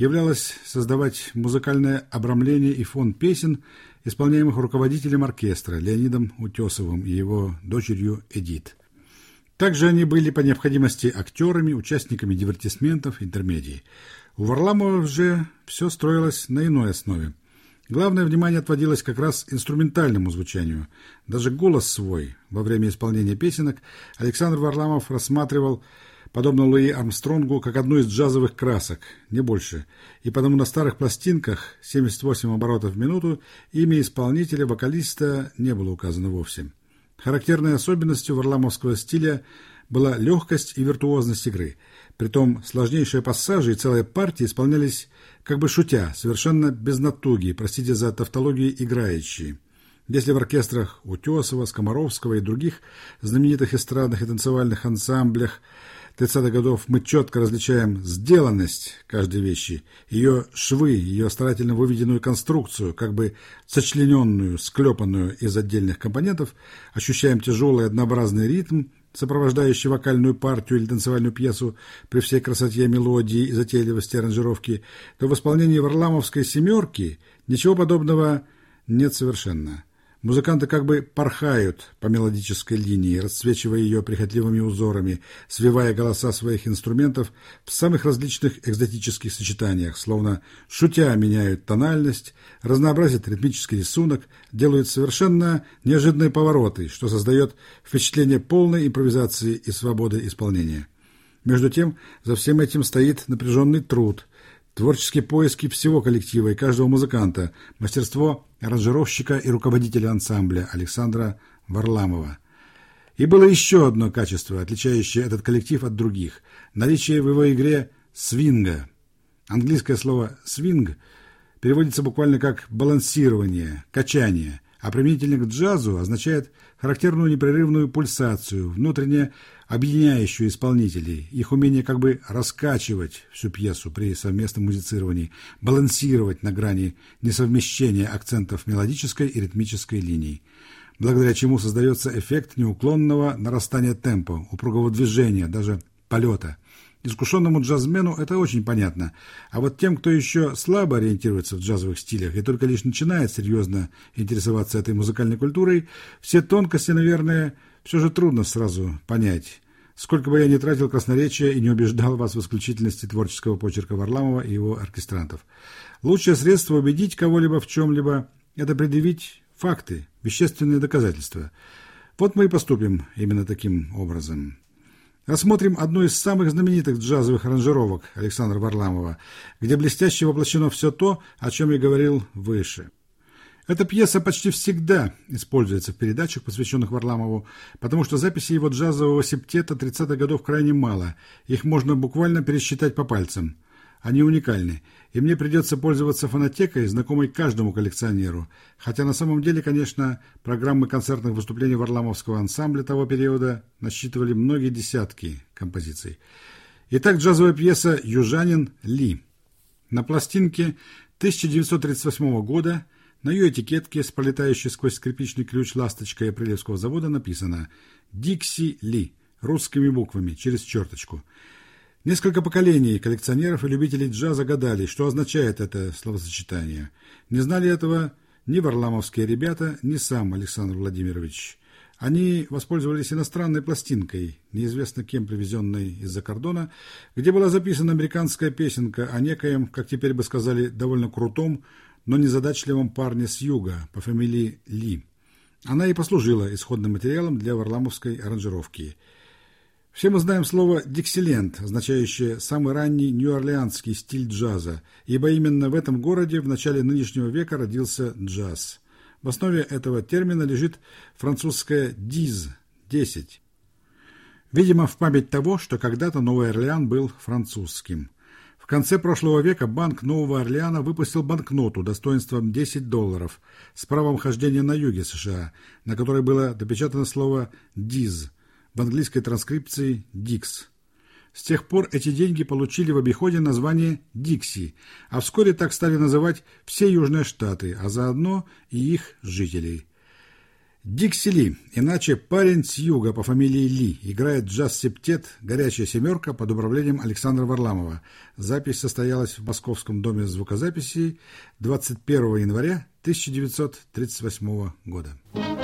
являлось создавать музыкальное обрамление и фон песен, исполняемых руководителем оркестра Леонидом Утесовым и его дочерью Эдит. Также они были по необходимости актерами, участниками дивертисментов, интермедий. У Варламова же все строилось на иной основе. Главное внимание отводилось как раз инструментальному звучанию. Даже голос свой во время исполнения песенок Александр Варламов рассматривал, подобно Луи Армстронгу, как одну из джазовых красок, не больше. И потому на старых пластинках 78 оборотов в минуту имя исполнителя, вокалиста не было указано вовсе. Характерной особенностью варламовского стиля была легкость и виртуозность игры. Притом сложнейшие пассажи и целые партии исполнялись как бы шутя, совершенно без натуги, простите за тавтологию, играющие. Если в оркестрах Утесова, Скоморовского и других знаменитых эстрадных и танцевальных ансамблях 30-х годов мы четко различаем сделанность каждой вещи, ее швы, ее старательно выведенную конструкцию, как бы сочлененную, склепанную из отдельных компонентов, ощущаем тяжелый однообразный ритм, сопровождающий вокальную партию или танцевальную пьесу при всей красоте мелодии и затейливости аранжировки, то в исполнении варламовской «семерки» ничего подобного нет совершенно. Музыканты как бы порхают по мелодической линии, расцвечивая ее прихотливыми узорами, свивая голоса своих инструментов в самых различных экзотических сочетаниях, словно шутя меняют тональность, разнообразят ритмический рисунок, делают совершенно неожиданные повороты, что создает впечатление полной импровизации и свободы исполнения. Между тем, за всем этим стоит напряженный труд, творческие поиски всего коллектива и каждого музыканта, мастерство аранжировщика и руководителя ансамбля Александра Варламова. И было еще одно качество, отличающее этот коллектив от других – наличие в его игре свинга. Английское слово «свинг» переводится буквально как «балансирование», «качание», а применительно к джазу означает характерную непрерывную пульсацию, внутренне объединяющую исполнителей, их умение как бы раскачивать всю пьесу при совместном музицировании, балансировать на грани несовмещения акцентов мелодической и ритмической линий, благодаря чему создается эффект неуклонного нарастания темпа, упругого движения, даже полета. Искушенному джазмену это очень понятно, а вот тем, кто еще слабо ориентируется в джазовых стилях и только лишь начинает серьезно интересоваться этой музыкальной культурой, все тонкости, наверное, все же трудно сразу понять. Сколько бы я ни тратил красноречия и не убеждал вас в исключительности творческого почерка Варламова и его оркестрантов. Лучшее средство убедить кого-либо в чем-либо – это предъявить факты, вещественные доказательства. Вот мы и поступим именно таким образом. Рассмотрим одну из самых знаменитых джазовых аранжировок Александра Варламова, где блестяще воплощено все то, о чем я говорил выше. Эта пьеса почти всегда используется в передачах, посвященных Варламову, потому что записей его джазового септета 30-х годов крайне мало, их можно буквально пересчитать по пальцам. Они уникальны, и мне придется пользоваться фонотекой, знакомой каждому коллекционеру, хотя на самом деле, конечно, программы концертных выступлений варламовского ансамбля того периода насчитывали многие десятки композиций. Итак, джазовая пьеса «Южанин Ли». На пластинке 1938 года на ее этикетке с пролетающей сквозь скрипичный ключ ласточкой Апрелевского завода написано «Дикси Ли» русскими буквами, через черточку. Несколько поколений коллекционеров и любителей джаза гадали, что означает это словосочетание. Не знали этого ни варламовские ребята, ни сам Александр Владимирович. Они воспользовались иностранной пластинкой, неизвестно кем привезенной из-за кордона, где была записана американская песенка о некоем, как теперь бы сказали, довольно крутом, но незадачливом парне с юга по фамилии Ли. Она и послужила исходным материалом для варламовской аранжировки. Все мы знаем слово «диксиленд», означающее самый ранний нью-орлеанский стиль джаза, ибо именно в этом городе в начале нынешнего века родился джаз. В основе этого термина лежит французское «диз» – 10. Видимо, в память того, что когда-то Новый Орлеан был французским. В конце прошлого века Банк Нового Орлеана выпустил банкноту достоинством $10 с правом хождения на юге США, на которой было допечатано слово «диз», в английской транскрипции «Дикс». С тех пор эти деньги получили в обиходе название «Дикси», а вскоре так стали называть все Южные Штаты, а заодно и их жителей. Дикси Ли, иначе парень с юга по фамилии Ли, играет джаз-септет «Горячая семерка» под управлением Александра Варламова. Запись состоялась в Московском доме звукозаписи 21 января 1938 года.